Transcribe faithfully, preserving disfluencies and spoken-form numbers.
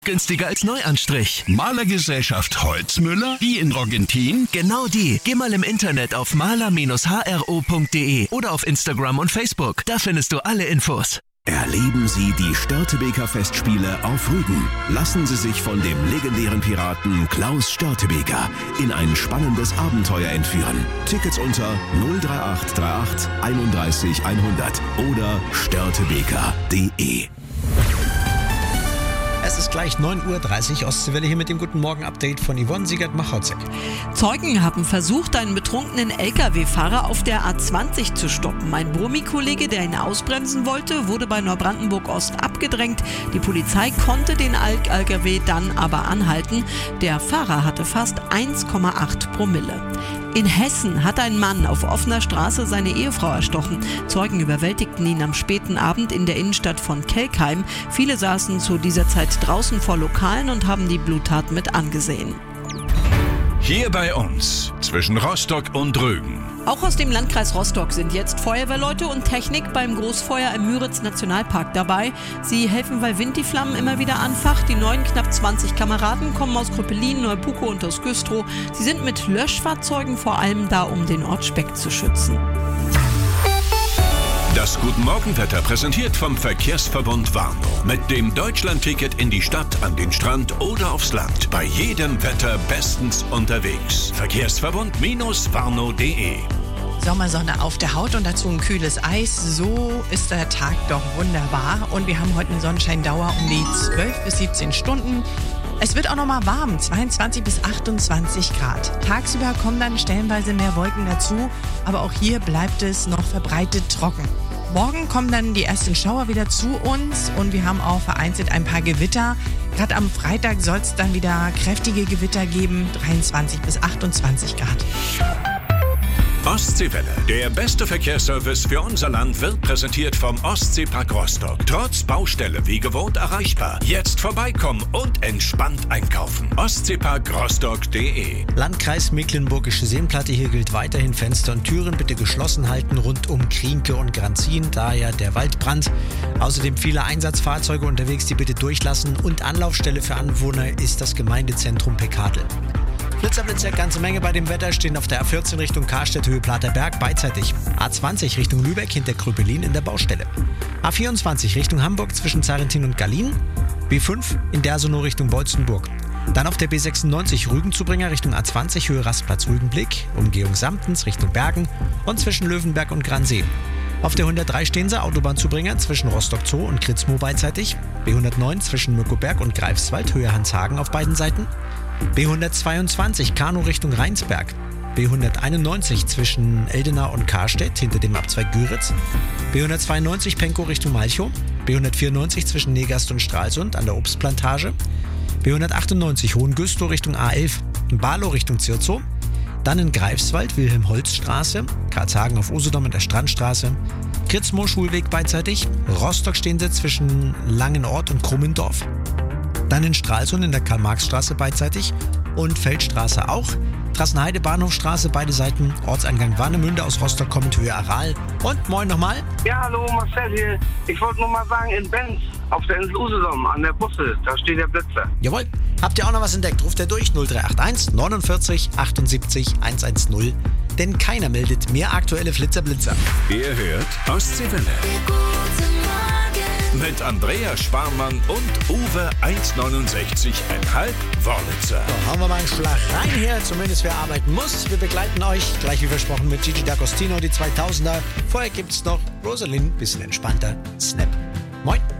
Günstiger als Neuanstrich. Malergesellschaft Holzmüller? Die in Rogentin? Genau die. Geh mal im Internet auf maler Bindestrich h r o punkt d e oder auf Instagram und Facebook. Da findest du alle Infos. Erleben Sie die Störtebeker Festspiele auf Rügen. Lassen Sie sich von dem legendären Piraten Klaus Störtebeker in ein spannendes Abenteuer entführen. Tickets unter null drei acht drei acht einunddreißig hundert oder störtebeker punkt de. Es ist gleich neun Uhr dreißig, Ostseewelle hier mit dem Guten Morgen-Update von Yvonne Siegert-Machotzek. Zeugen haben versucht, einen betrunkenen L K W-Fahrer auf der A zwanzig zu stoppen. Ein Brummi-Kollege, der ihn ausbremsen wollte, wurde bei Neubrandenburg-Ost abgedrängt. Die Polizei konnte den L K W dann aber anhalten. Der Fahrer hatte fast eins Komma acht Promille. In Hessen hat ein Mann auf offener Straße seine Ehefrau erstochen. Zeugen überwältigten ihn am späten Abend in der Innenstadt von Kelkheim. Viele saßen zu dieser Zeit draußen vor Lokalen und haben die Bluttat mit angesehen. Hier bei uns, zwischen Rostock und Rügen. Auch aus dem Landkreis Rostock sind jetzt Feuerwehrleute und Technik beim Großfeuer im Müritz-Nationalpark dabei. Sie helfen, weil Wind die Flammen immer wieder anfacht. Die neuen knapp zwanzig Kameraden kommen aus Kröpelin, Neupuko und aus Güstrow. Sie sind mit Löschfahrzeugen vor allem da, um den Ort Speck zu schützen. Das Guten-Morgen-Wetter präsentiert vom Verkehrsverbund Warnow. Mit dem Deutschland-Ticket in die Stadt, an den Strand oder aufs Land. Bei jedem Wetter bestens unterwegs. Verkehrsverbund Warnow punkt de. Sommersonne auf der Haut und dazu ein kühles Eis. So ist der Tag doch wunderbar. Und wir haben heute eine Sonnenscheindauer um die zwölf bis siebzehn Stunden. Es wird auch noch mal warm, zweiundzwanzig bis achtundzwanzig Grad. Tagsüber kommen dann stellenweise mehr Wolken dazu, aber auch hier bleibt es noch verbreitet trocken. Morgen kommen dann die ersten Schauer wieder zu uns und wir haben auch vereinzelt ein paar Gewitter. Gerade am Freitag soll es dann wieder kräftige Gewitter geben, dreiundzwanzig bis achtundzwanzig Grad. Ostseewelle, der beste Verkehrsservice für unser Land, wird präsentiert vom Ostseepark Rostock. Trotz Baustelle wie gewohnt erreichbar. Jetzt vorbeikommen und entspannt einkaufen. ostseepark rostock punkt de. Landkreis Mecklenburgische Seenplatte, hier gilt weiterhin Fenster und Türen bitte geschlossen halten rund um Krienke und Granzin, da ja der Waldbrand. Außerdem viele Einsatzfahrzeuge unterwegs, die bitte durchlassen, und Anlaufstelle für Anwohner ist das Gemeindezentrum Peckadel. Blitzerblitzer, ganze Menge bei dem Wetter, stehen auf der A vierzehn Richtung Karstedt, Höhe Platerberg, beidseitig. A zwanzig Richtung Lübeck hinter Kröpelin in der Baustelle. A vierundzwanzig Richtung Hamburg zwischen Zarentin und Gallien. B fünf in Dersonow Richtung Beutzenburg. Dann auf der B sechsundneunzig Rügenzubringer Richtung A zwanzig, Höhe Rastplatz Rügenblick, Umgehung Samtens Richtung Bergen und zwischen Löwenberg und Gransee. Auf der hundertdrei stehen sie, Autobahnzubringer zwischen Rostock Zoo und Kritzmo beidseitig. B hundertneun zwischen Mückoberg und Greifswald, Höhe Hanshagen auf beiden Seiten. B hundertzweiundzwanzig Kano Richtung Rheinsberg. B hunderteinundneunzig zwischen Eldenau und Karstedt hinter dem Abzweig Güritz. B hundertzweiundneunzig Penkow Richtung Malchow. B hundertvierundneunzig zwischen Negast und Stralsund an der Obstplantage. B hundertachtundneunzig Hohengüstrow Richtung A elf. Barlow Richtung Zirzow. Dann in Greifswald Wilhelm-Holz-Straße. Karlshagen auf Usedom in der Strandstraße. Kritzmo Schulweg beidseitig. Rostock stehen sie zwischen Langenort und Krummendorf. Dann in Stralsund in der Karl-Marx-Straße beidseitig und Feldstraße auch. Trassenheide Bahnhofstraße, beide Seiten. Ortseingang Warnemünde aus Rostock kommend, Höhe Aral. Und moin nochmal. Ja, hallo, Marcel hier. Ich wollte nur mal sagen, in Benz auf der Insel Usedom an der Busse, da steht der Blitzer. Jawohl. Habt ihr auch noch was entdeckt? Ruft er durch null drei acht eins neunundvierzig achtundsiebzig hundertzehn. Denn keiner meldet mehr aktuelle Flitzer-Blitzer. Ihr hört Ostseewelle. Mit Andrea Sparmann und Uwe eins neunundsechzig Komma fünf Wörlitzer. So, hauen wir mal einen Schlag rein hier, zumindest wer arbeiten muss. Wir begleiten euch, gleich wie versprochen, mit Gigi D'Agostino, die zweitausender. Vorher gibt's noch Rosalind, bisschen entspannter, Snap. Moin.